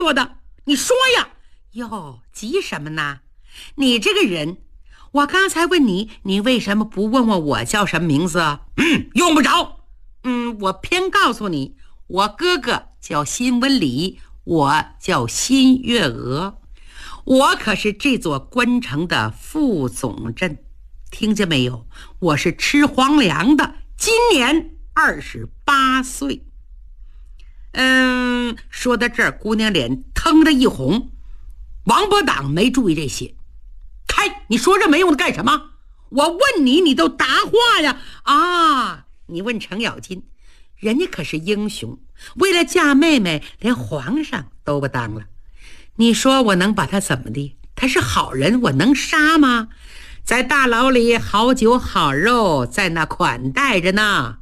我的，你说呀。哟，急什么呢？你这个人，我刚才问你，你为什么不问问我叫什么名字啊？ 用不着。 我偏告诉你，我哥哥叫辛文礼，我叫辛月娥，我可是这座关城的副总镇，听见没有？我是吃皇粮的，今年28岁。说到这儿，姑娘脸腾的一红。王伯党没注意这些。开，你说这没用的干什么？我问你，你都答话呀！啊，你问程咬金，人家可是英雄，为了嫁妹妹，连皇上都不当了。你说我能把他怎么的？他是好人，我能杀吗？在大牢里好酒好肉，在那款待着呢。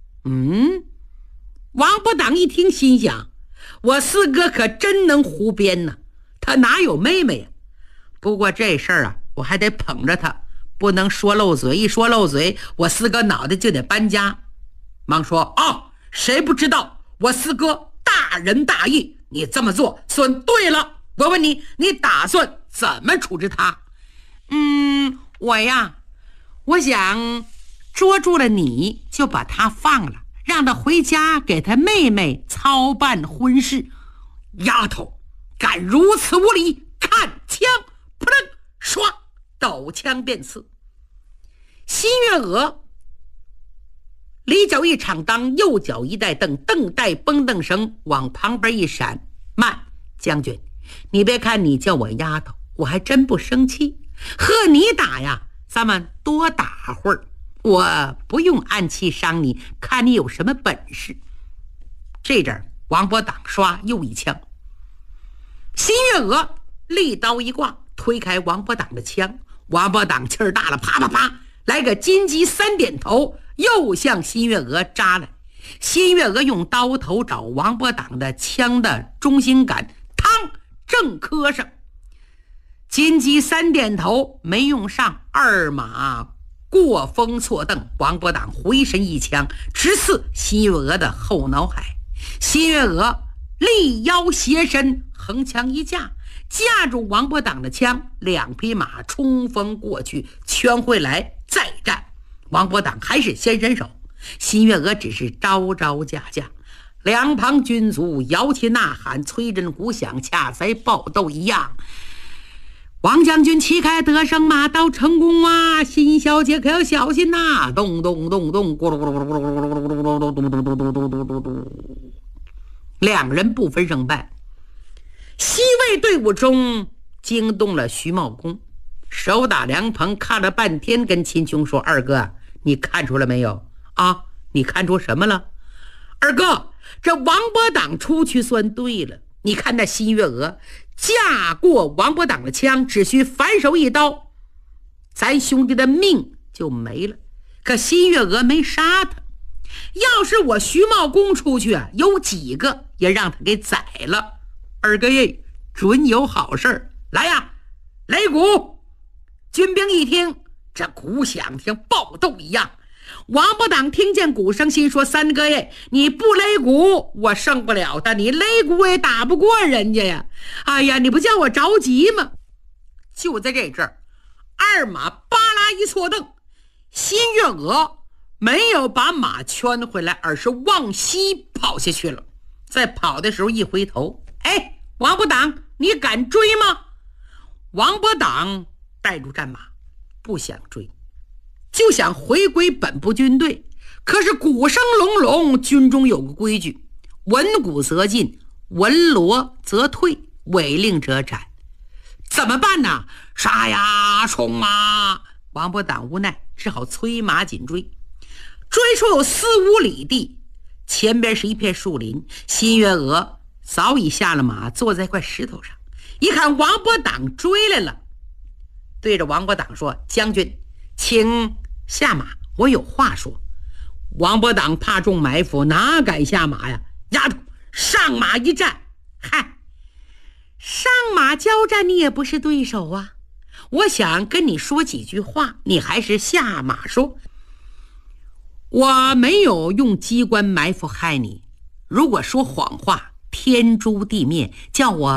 王伯党一听，心想：我四哥可真能胡编呢，他哪有妹妹呀？不过这事儿啊，我还得捧着他，不能说漏嘴，一说漏嘴，我四哥脑袋就得搬家。忙说：谁不知道我四哥大仁大义，你这么做算对了。我问你，你打算怎么处置他？我想捉住了你，就把他放了，让他回家给他妹妹操办婚事。丫头敢如此无礼，看枪！扑棱，唰，抖枪便刺。辛月娥里脚一敞裆，右脚一带蹬，蹬带绷蹬绳往旁边一闪。慢，将军，你别看你叫我丫头，我还真不生气。和你打呀，咱们多打会儿，我不用暗器伤你，看你有什么本事。这阵王伯党刷又一枪。辛月娥利刀一挂，推开王伯党的枪。王伯党气儿大了，啪啪啪来个金鸡三点头，又向辛月娥扎来。辛月娥用刀头找王伯党的枪的中心杆，嘡，正磕上。金鸡三点头没用上，二马过风错蹬，王伯党回身一枪直刺辛月娥的后脑海。辛月娥立腰斜身，横枪一架，架住王伯党的枪，两匹马冲锋过去，圈回来再战。王伯党还是先伸手，辛月娥只是招招架架，两旁军卒摇旗呐喊，催阵鼓响，恰在爆斗一样。王将军旗开得胜，马到成功啊！辛小姐可要小心呐！咚咚咚咚，咕噜咕噜咕噜咕噜咕噜咕噜咕噜咕噜咕噜，两人不分胜败。西魏队伍中惊动了徐茂公，手打凉棚看了半天，跟秦琼说：二哥，你看出了没有啊？你看出什么了？二哥，这王伯党出去算对了，你看那辛月娥架过王伯党的枪，只需反手一刀，咱兄弟的命就没了。可辛月娥没杀他，要是我徐茂公出去啊，有几个也让他给宰了。二哥爷准有好事来呀，擂鼓！军兵一听，这鼓响像爆斗一样。王伯党听见鼓声，心说：三哥爷，你不擂鼓我胜不了他，你擂鼓也打不过人家呀！哎呀，你不叫我着急吗？就在这阵儿，二马巴拉一错蹬，辛月娥没有把马圈回来，而是往西跑下去了。在跑的时候一回头，王伯党，你敢追吗？王伯党带住战马，不想追，就想回归本部军队。可是鼓声隆隆，军中有个规矩，闻鼓则进，闻锣则退，违令者斩。怎么办呢？杀呀，冲啊！王伯党无奈，只好催马紧追。追出有4-5里地，前边是一片树林。辛月娥早已下了马，坐在一块石头上，一看王伯党追来了，对着王伯党说：将军，请下马，我有话说。王伯党怕中埋伏，哪敢下马呀？丫头，上马一战！嗨，上马交战你也不是对手啊，我想跟你说几句话，你还是下马说。我没有用机关埋伏害你，如果说谎话， 天诛地灭，叫我